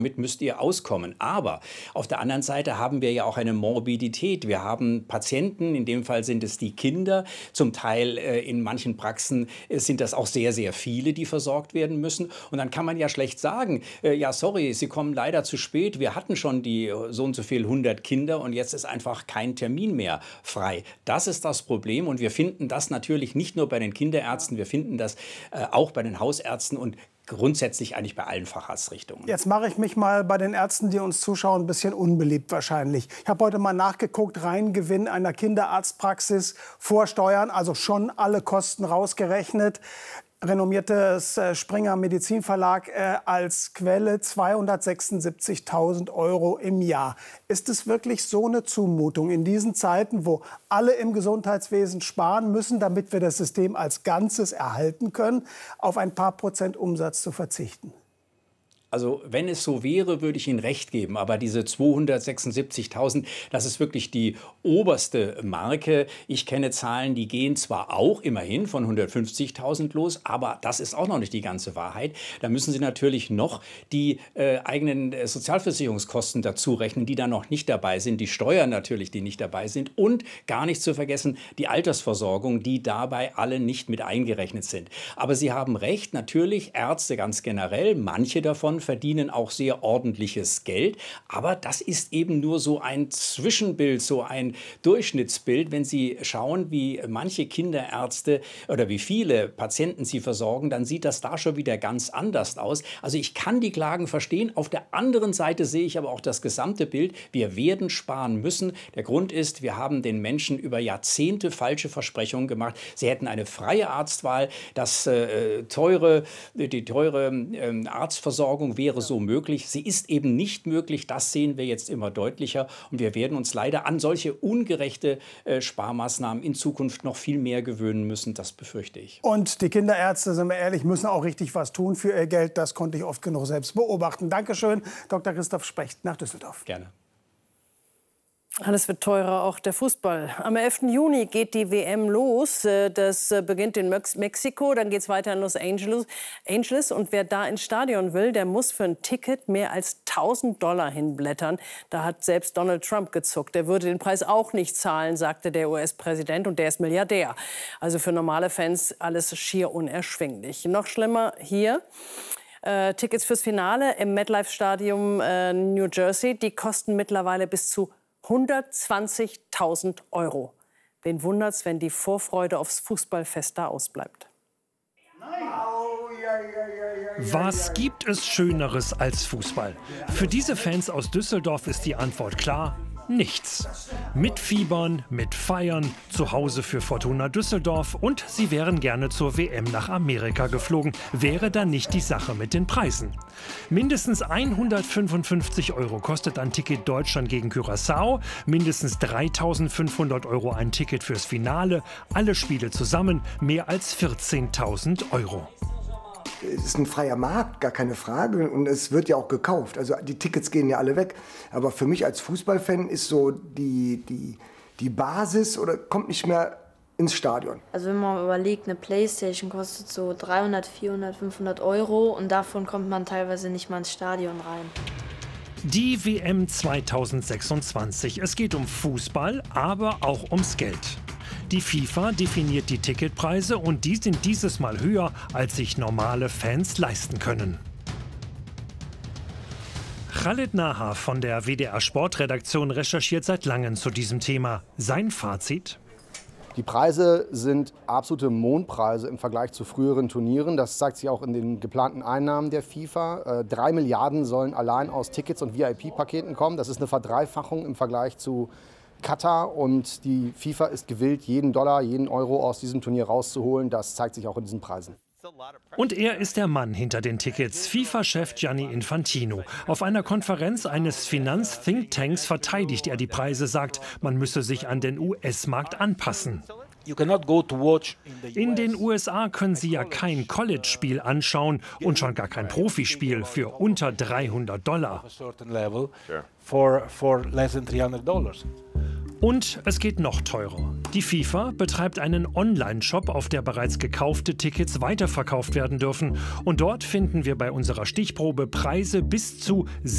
Damit müsst ihr auskommen. Aber auf der anderen Seite haben wir ja auch eine Morbidität. Wir haben Patienten, in dem Fall sind es die Kinder. Zum Teil in manchen Praxen sind das auch sehr, sehr viele, die versorgt werden müssen. Und dann kann man ja schlecht sagen, ja, sorry, Sie kommen leider zu spät. Wir hatten schon die so und so viel 100 Kinder und jetzt ist einfach kein Termin mehr frei. Das ist das Problem und wir finden das natürlich nicht nur bei den Kinderärzten, wir finden das auch bei den Hausärzten und grundsätzlich eigentlich bei allen Facharztrichtungen. Jetzt mache ich mich mal bei den Ärzten, die uns zuschauen, ein bisschen unbeliebt wahrscheinlich. Ich habe heute mal nachgeguckt, Reingewinn einer Kinderarztpraxis vor Steuern, also schon alle Kosten rausgerechnet. Renommiertes Springer Medizinverlag als Quelle 276.000 € im Jahr. Ist es wirklich so eine Zumutung in diesen Zeiten, wo alle im Gesundheitswesen sparen müssen, damit wir das System als Ganzes erhalten können, auf ein paar Prozent Umsatz zu verzichten? Also wenn es so wäre, würde ich Ihnen recht geben. Aber diese 276.000, das ist wirklich die oberste Marke. Ich kenne Zahlen, die gehen zwar auch immerhin von 150.000 los, aber das ist auch noch nicht die ganze Wahrheit. Da müssen Sie natürlich noch die eigenen Sozialversicherungskosten dazu rechnen, die da noch nicht dabei sind. Die Steuern natürlich, die nicht dabei sind. Und gar nicht zu vergessen, die Altersversorgung, die dabei alle nicht mit eingerechnet sind. Aber Sie haben recht, natürlich Ärzte ganz generell, manche davon verdienen auch sehr ordentliches Geld. Aber das ist eben nur so ein Zwischenbild, so ein Durchschnittsbild. Wenn Sie schauen, wie manche Kinderärzte oder wie viele Patienten sie versorgen, dann sieht das da schon wieder ganz anders aus. Also ich kann die Klagen verstehen. Auf der anderen Seite sehe ich aber auch das gesamte Bild. Wir werden sparen müssen. Der Grund ist, wir haben den Menschen über Jahrzehnte falsche Versprechungen gemacht. Sie hätten eine freie Arztwahl, die teure Arztversorgung wäre so möglich. Sie ist eben nicht möglich. Das sehen wir jetzt immer deutlicher. Und wir werden uns leider an solche ungerechte Sparmaßnahmen in Zukunft noch viel mehr gewöhnen müssen. Das befürchte ich. Und die Kinderärzte, sind wir ehrlich, müssen auch richtig was tun für ihr Geld. Das konnte ich oft genug selbst beobachten. Dankeschön, Dr. Christoph Specht nach Düsseldorf. Gerne. Alles wird teurer, auch der Fußball. Am 11. Juni geht die WM los. Das beginnt in Mexiko, dann geht es weiter in Los Angeles. Und wer da ins Stadion will, der muss für ein Ticket mehr als $1.000 hinblättern. Da hat selbst Donald Trump gezuckt. Der würde den Preis auch nicht zahlen, sagte der US-Präsident. Und der ist Milliardär. Also für normale Fans alles schier unerschwinglich. Noch schlimmer hier. Tickets fürs Finale im MetLife-Stadium New Jersey, die kosten mittlerweile bis zu 120.000 €. Wen wundert's, wenn die Vorfreude aufs Fußballfest da ausbleibt? Was gibt es Schöneres als Fußball? Für diese Fans aus Düsseldorf ist die Antwort klar: nichts. Mitfiebern, mitfeiern, zu Hause für Fortuna Düsseldorf und sie wären gerne zur WM nach Amerika geflogen, wäre dann nicht die Sache mit den Preisen. Mindestens 155 € kostet ein Ticket Deutschland gegen Curaçao, mindestens 3.500 € ein Ticket fürs Finale, alle Spiele zusammen mehr als 14.000 €. Es ist ein freier Markt, gar keine Frage. Und es wird ja auch gekauft. Also die Tickets gehen ja alle weg. Aber für mich als Fußballfan ist so die Basis oder kommt nicht mehr ins Stadion. Also wenn man überlegt, eine Playstation kostet so 300, 400, 500 € und davon kommt man teilweise nicht mal ins Stadion rein. Die WM 2026. Es geht um Fußball, aber auch ums Geld. Die FIFA definiert die Ticketpreise und die sind dieses Mal höher, als sich normale Fans leisten können. Khaled Nahar von der WDR Sportredaktion recherchiert seit langem zu diesem Thema. Sein Fazit? Die Preise sind absolute Mondpreise im Vergleich zu früheren Turnieren. Das zeigt sich auch in den geplanten Einnahmen der FIFA. 3 Milliarden sollen allein aus Tickets und VIP-Paketen kommen. Das ist eine Verdreifachung im Vergleich zu Katar, und die FIFA ist gewillt, jeden Dollar, jeden Euro aus diesem Turnier rauszuholen. Das zeigt sich auch in diesen Preisen. Und er ist der Mann hinter den Tickets, FIFA-Chef Gianni Infantino. Auf einer Konferenz eines Finanz-Thinktanks verteidigt er die Preise, sagt, man müsse sich an den US-Markt anpassen. In den USA können Sie ja kein College-Spiel anschauen und schon gar kein Profispiel für unter $300. Und es geht noch teurer. Die FIFA betreibt einen Online-Shop, auf der bereits gekaufte Tickets weiterverkauft werden dürfen. Und dort finden wir bei unserer Stichprobe Preise bis zu